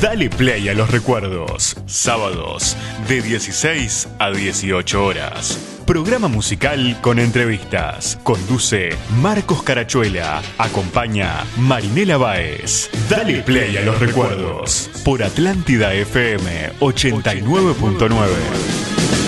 Dale play a los recuerdos. Sábados de 16 a 18 horas. Programa musical con entrevistas. Conduce Marcos Carachuela. Acompaña Marinela Báez. Dale play a los recuerdos. Por Atlántida FM 89.9.